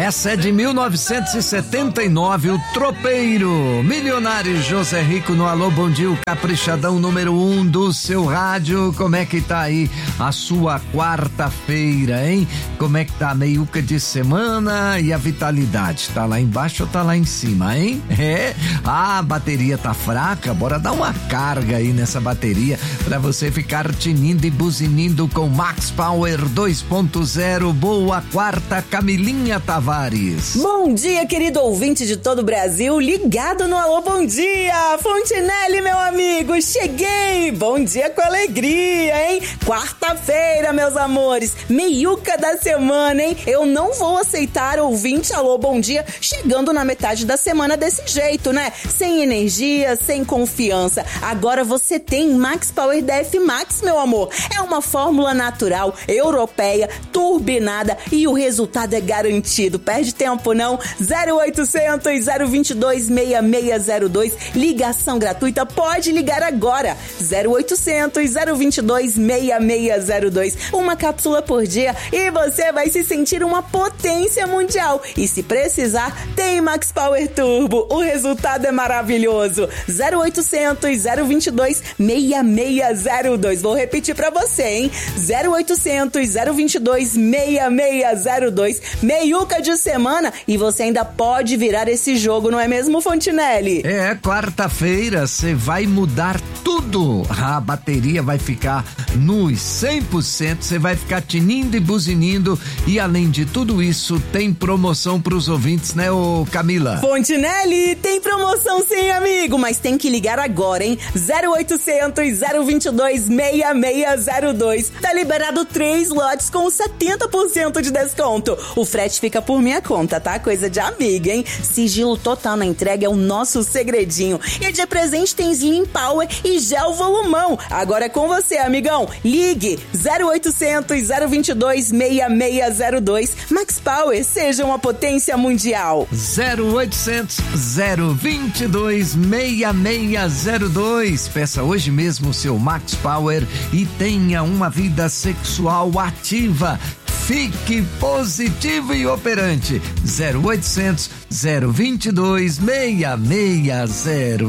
Essa é de 1979, o Tropeiro. Milionário José Rico no Alô Bom Dia, o caprichadão número 1 do seu rádio. Como é que tá aí a sua quarta-feira, hein? Como é que tá a meiuca de semana e a vitalidade? Tá lá embaixo ou tá lá em cima, hein? A bateria tá fraca, bora dar uma carga aí nessa bateria pra você ficar tinindo e buzinindo com Max Power 2.0. Boa quarta, Camilinha Tavares. Bom dia, querido ouvinte de todo o Brasil, ligado no Alô Bom Dia. Fontinelli, meu amigo, cheguei. Bom dia com alegria, hein? Quarta-feira, meus amores, meiuca da semana, hein? Eu não vou aceitar ouvinte Alô Bom Dia chegando na metade da semana desse jeito, né? Sem energia, sem confiança. Agora você tem Max Power DF Max, meu amor. É uma fórmula natural, europeia, turbinada e o resultado é garantido. Perde tempo não. 0800 022 6602. Ligação gratuita. Pode ligar agora. 0800 022 6602. Uma cápsula por dia e você vai se sentir uma potência mundial. E se precisar, tem Max Power Turbo. O resultado é maravilhoso. 0800 022 6602. Vou repetir pra você, hein? 0800 022 6602. Meiuca de semana e você ainda pode virar esse jogo, não é mesmo, Fontinelli? Quarta-feira você vai mudar tudo. A bateria vai ficar nos 100%, você vai ficar tinindo e buzinindo e além de tudo isso, tem promoção pros ouvintes, né, ô Camila? Fontinelli, tem promoção sim, amigo, mas tem que ligar agora, hein? 0800 022 6602. Tá liberado 3 lotes com 70% de desconto. O frete fica por minha conta, tá? Coisa de amiga, hein? Sigilo total na entrega é o nosso segredinho. E de presente tem Slim Power e Gel Volumão. Agora é com você, amigão. Ligue 0800 022 6602. Max Power, seja uma potência mundial. 0800 022 6602. Peça hoje mesmo o seu Max Power e tenha uma vida sexual ativa. Fique positivo e operante. 0800 022 6602.